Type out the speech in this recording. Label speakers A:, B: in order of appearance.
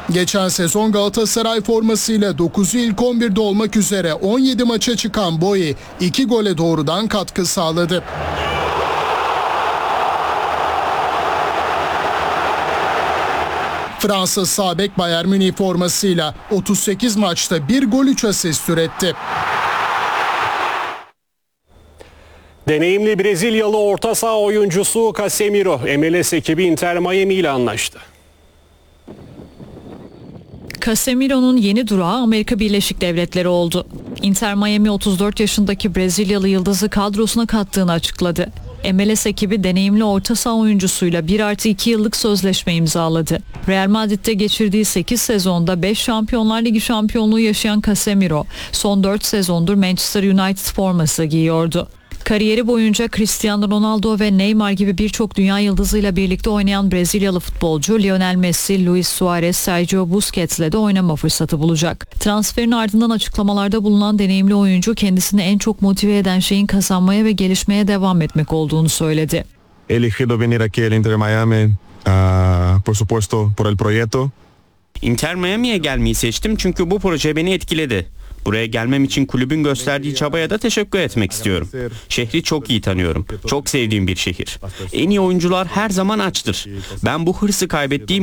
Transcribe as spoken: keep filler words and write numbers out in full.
A: Geçen sezon Galatasaray formasıyla dokuzu ilk on birde olmak üzere on yedi maça çıkan Boey iki gole doğrudan katkı sağladı. Fransız sağ bek Bayern Münih formasıyla otuz sekiz maçta bir gol üç asist üretti.
B: Deneyimli Brezilyalı orta saha oyuncusu Casemiro, M L S ekibi Inter Miami ile anlaştı.
C: Casemiro'nun yeni durağı Amerika Birleşik Devletleri oldu. Inter Miami otuz dört yaşındaki Brezilyalı yıldızı kadrosuna kattığını açıkladı. M L S ekibi deneyimli orta saha oyuncusuyla bir artı iki yıllık sözleşme imzaladı. Real Madrid'de geçirdiği sekiz sezonda beş Şampiyonlar Ligi şampiyonluğu yaşayan Casemiro, son dört sezondur Manchester United forması giyiyordu. Kariyeri boyunca Cristiano Ronaldo ve Neymar gibi birçok dünya yıldızıyla birlikte oynayan Brezilyalı futbolcu Lionel Messi, Luis Suarez, Sergio Busquets'le de oynama fırsatı bulacak. Transferin ardından açıklamalarda bulunan deneyimli oyuncu kendisini en çok motive eden şeyin kazanmaya ve gelişmeye devam etmek olduğunu söyledi.
D: Elegido venir aquí al Inter Miami, uh, por supuesto por el proyecto.
E: Inter Miami'ye gelmeyi seçtim çünkü bu proje beni etkiledi. Buraya gelmem için kulübün gösterdiği çabaya da teşekkür etmek istiyorum. Şehri çok iyi tanıyorum. Çok sevdiğim bir şehir. En iyi oyuncular her zaman açtır. Ben bu hırsı kaybettiğim